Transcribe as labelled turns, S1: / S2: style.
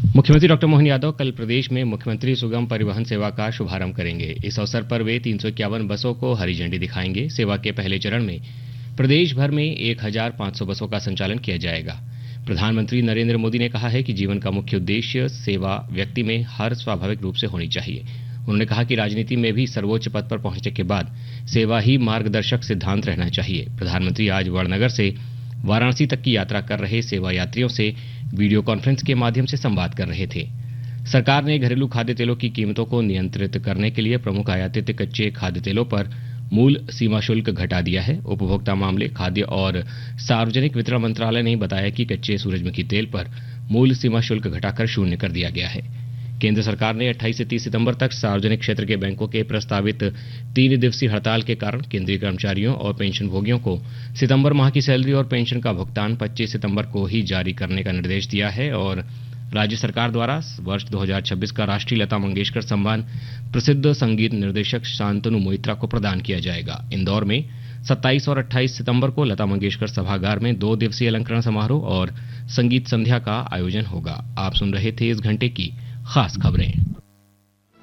S1: मुख्यमंत्री डॉक्टर मोहन यादव कल प्रदेश में मुख्यमंत्री सुगम परिवहन सेवा का शुभारंभ करेंगे। इस अवसर पर वे 351 बसों को हरी झंडी दिखाएंगे। सेवा के पहले चरण में प्रदेश भर में 1500 बसों का संचालन किया जाएगा। प्रधानमंत्री नरेंद्र मोदी ने कहा है कि जीवन का मुख्य उद्देश्य सेवा व्यक्ति में हर स्वाभाविक रूप से होनी चाहिए। उन्होंने कहा कि राजनीति में भी सर्वोच्च पद पर पहुंचने के बाद सेवा ही मार्गदर्शक सिद्धांत रहना चाहिए। प्रधानमंत्री आज वड़नगर से वाराणसी तक की यात्रा कर रहे सेवा यात्रियों से वीडियो कॉन्फ्रेंस के माध्यम से संवाद कर रहे थे। सरकार ने घरेलू खाद्य तेलों की कीमतों को नियंत्रित करने के लिए प्रमुख आयातित कच्चे खाद्य तेलों पर मूल सीमा शुल्क घटा दिया है। उपभोक्ता मामले, खाद्य और सार्वजनिक वितरण मंत्रालय ने बताया कि कच्चे सूरजमुखी तेल पर मूल सीमा शुल्क घटाकर 0 कर दिया गया है। केंद्र सरकार ने 28 से 30 सितंबर तक सार्वजनिक क्षेत्र के बैंकों के प्रस्तावित 3 दिवसीय हड़ताल के कारण केंद्रीय कर्मचारियों और पेंशनभोगियों को सितंबर माह की सैलरी और पेंशन का भुगतान 25 सितंबर को ही जारी करने का निर्देश दिया है। और राज्य सरकार द्वारा वर्ष 2026 का राष्ट्रीय लता मंगेशकर सम्मान प्रसिद्ध संगीत निर्देशक शांतनु मोइत्रा को प्रदान किया जाएगा। इंदौर में 27 और 28 सितंबर को लता मंगेशकर सभागार में 2 दिवसीय अलंकरण समारोह और संगीत संध्या का आयोजन होगा। आप सुन रहे थे इस घंटे की खास खबरें।